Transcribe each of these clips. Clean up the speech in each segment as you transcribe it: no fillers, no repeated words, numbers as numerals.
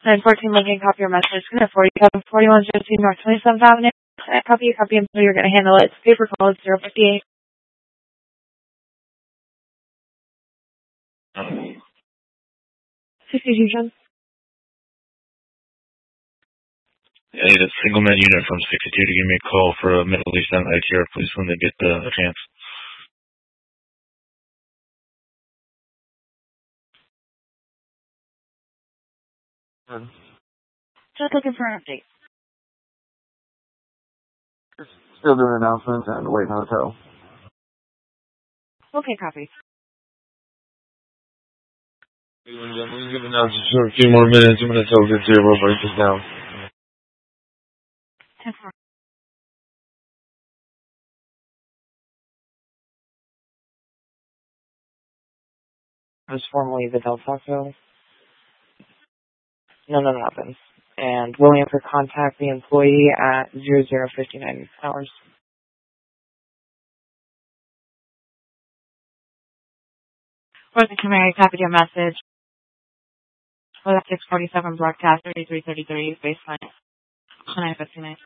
914 Lincoln, copy your message. Going to 474102 North 27th Avenue. Copy and you're going to handle it. It's paper call. It's 058. John. I need a single man unit from 62 to give me a call for a Middle Eastern ITR, please, when they get a chance. Just looking for an update. Still doing announcements and waiting hotel. Okay, copy. We're going to give announcements for a few more minutes. I'm going to tell Good Zero we'll break this down. 10-4. Is formerly the Del Taco. None of that happens. And William for contact the employee at 0059 hours. Worthington Mary, copied your message. For that 647 broadcast 3333 baseline 959.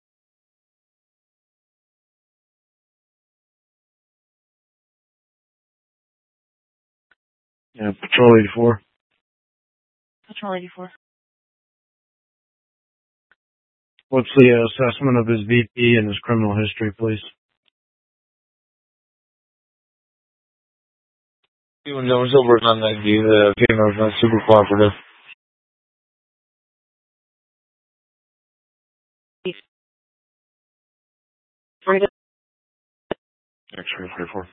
Yeah, Patrol 84. Patrol 84. What's the assessment of his VP and his criminal history, please? Even though still working on that, the female's not super cooperative. X-ray 34.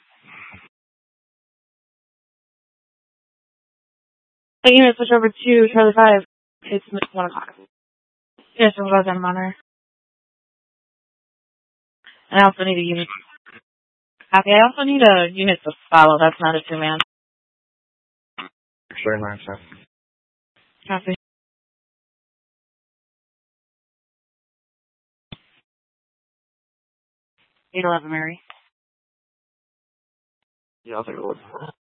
Hey, unit, switch over to Charlie 5. It's 1 o'clock. Yes, I'm going to monitor. And I also need a unit. Copy. I also need a unit to follow. That's not a 2-man. X-ray 97. Copy. 811 Mary. Yeah, I'll take a look.